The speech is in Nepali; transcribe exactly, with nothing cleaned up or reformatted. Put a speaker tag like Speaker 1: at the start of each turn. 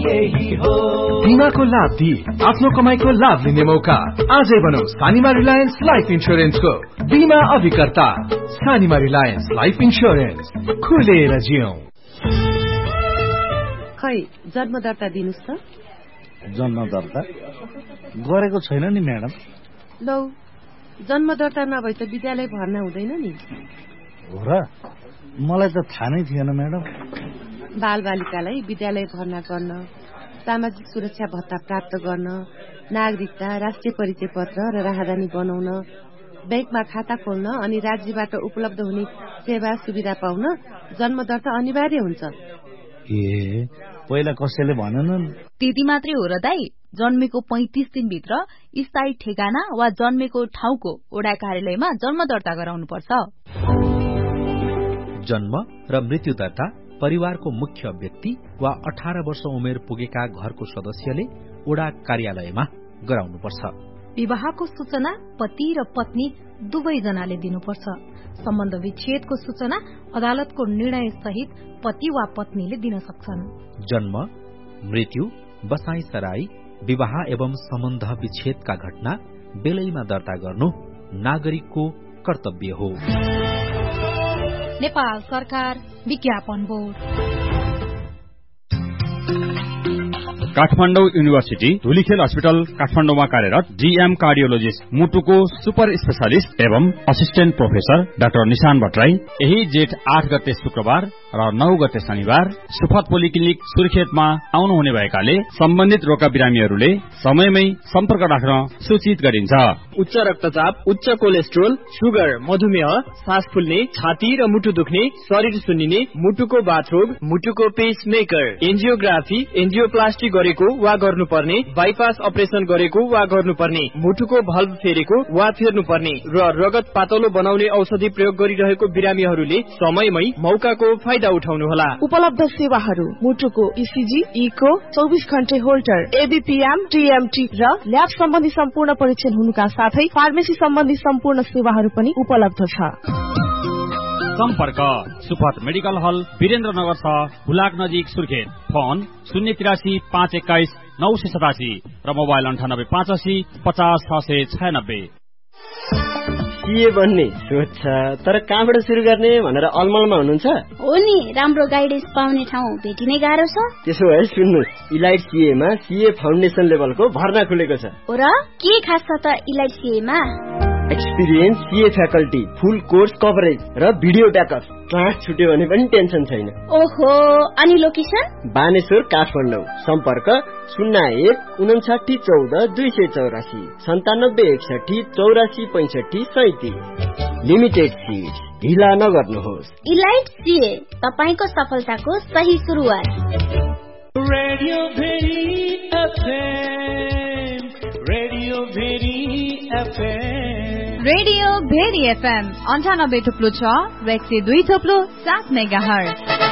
Speaker 1: यही हो।
Speaker 2: बिमाको लाभ दिई आफ्नो कमाईको लाभ लिने मौका। आजै बनाऊ सानीमा रिलायन्स लाइफ इन्स्योरेन्सको बिमा अभिकर्ता। सानीमा रिलायन्स लाइफ इन्स्योरेन्स, खुलेर जियौं।
Speaker 3: खै जन्म दर्ता दिनुस् त।
Speaker 4: जन्म दर्ता गरेको छैन नि म्याडम।
Speaker 3: लौ जन्म दर्ता नभए त विद्यालय भर्ना हुँदैन नि।
Speaker 4: हो र, मलाई त थाहा नै थिएन म्याडम।
Speaker 3: बालबालिकालाई विद्यालय भर्ना गर्न, सामाजिक सुरक्षा भत्ता प्राप्त गर्न, नागरिकता, राष्ट्रिय परिचय पत्र र राहदानी बनाउन, बैंकमा खाता खोल्न अनि राज्यबाट उपलब्ध हुने सेवा सुविधा पाउन जन्म दर्ता अनिवार्य हुन्छ।
Speaker 4: ए पहिला कसैले भनेनन्।
Speaker 5: त्यति मात्रै हो र दाई। जन्मेको पैंतिस दिनभित्र स्थायी ठेगाना वा जन्मेको ठाउँको ओडा कार्यालयमा जन्म दर्ता गराउनु पर्छ।
Speaker 6: जन्म र मृत्यु दर्ता परिवारको मुख्य व्यक्ति वा अठार वर्ष उमेर पुगेका घरको सदस्यले ओडा कार्यालयमा गराउनुपर्छ।
Speaker 7: विवाहको सूचना पति र पत्नी दुवैजनाले दिनुपर्छ। सम्बन्ध विच्छेदको सूचना अदालतको निर्णय सहित पति वा पत्नीले दिन सक्छन्।
Speaker 6: जन्म, मृत्यु, बसाई सराई, विवाह एवं सम्बन्ध विच्छेदका घटना बेलैमा दर्ता गर्नु नागरिकको कर्तव्य हो।
Speaker 7: नेपाल सरकार विज्ञापन बोर्ड।
Speaker 8: काठमाडौँ युनिभर्सिटी धुलीखेल अस्पताल काठमाडौँमा कार्यरत जीएम कार्डियोलोजिस्ट मुटुको सुपर स्पेशलिस्ट एवं असिस्टेन्ट प्रोफेसर डाक्टर निशान भट्टराई यही जेठ आठ गते शुक्रबार र नौ गते शनिबार सुफत पोलिक्लिनिक सुर्खेतमा आउनुहुने भएकाले सम्बन्धित रोगका बिरामीहरूले समयमै सम्पर्क राख्न सूचित गरिन्छ।
Speaker 9: उच्च रक्तचाप, उच्च कोलेस्ट्रोल, सुगर, मधुमेह, सास फुल्ने, छाती र मुटु दुख्ने, शरीर सुन्निने, मुटुको बाथरोग, मुटुको पेसमेकर, एन्जियोग्राफी, एन्जियोप्लास्टी गरेको वा गर्नुपर्ने, बाइपास अपरेसन गरेको वा गर्नुपर्ने, मुटुको भल्भ फेरेको वा फेर्नुपर्ने र रगत पातलो बनाउने औषधि प्रयोग गरिरहेको बिरामीहरूले समयमै मौकाको फाइदा उठाउनुहोला।
Speaker 10: उपलब्ध सेवाहरू मुटुको इसिजी, इको, चौबिस घण्टे होल्टर, एबीपीएम, टीएमटी र ल्याब सम्बन्धी सम्पूर्ण परीक्षण हुनुका साथै फार्मेसी सम्बन्धी सम्पूर्ण सेवाहरू पनि उपलब्ध छ।
Speaker 8: सम्पर्क सुफत मेडिकल हल, वीरेन्द्रनगर छ, हुलाक नजिक, सुर्खेत। फोन शून्य तिरासी पाँच एक्काइस नौ सय सतासी र मोबाइल अन्ठानब्बे पाँच असी पचास छ सय छयानब्बे।
Speaker 9: के भन्ने सोच छ, तर कहाँबाट सुरु गर्ने भनेर अलमलमा हुनुहुन्छ?
Speaker 11: हो नि, राम्रो गाइडेन्स पाउने ठाउँ भेटिनै गाह्रो छ।
Speaker 9: त्यसो भए सुन्नुहोस्, इलाइट सीएमा सीए फाउन्डेसन लेभलको भर्ना खुलेको छ।
Speaker 11: हो र, के खास छ त इलाइट सीएमा?
Speaker 9: एक्सपिरियन्स सीए फ्याकल्टी, फुल कोर्स कभरेज र भिडियो ब्याकअप। क्लास छुट्यो भने पनि टेन्सन छैन।
Speaker 11: ओहो, अनि लोकेसन?
Speaker 9: बानेश्वर, काठमाडौँ। सम्पर्क शून्य एक उन्साठी चौध दुई सय चौरासी सन्तानब्बे एकसठी चौरासी पैंसठी सैतिस। लिमिटेड सिट्स, ढिला नगर्नुहोस्।
Speaker 11: इलाइट सीए, तपाईको सफलताको सही सुरुवात।
Speaker 1: Radio very FM, radio very FM,
Speaker 5: radio very FM अन्ठानब्बे थुप्लो छ र एक सय दुई थुप्लो सात मेगा हर्ज।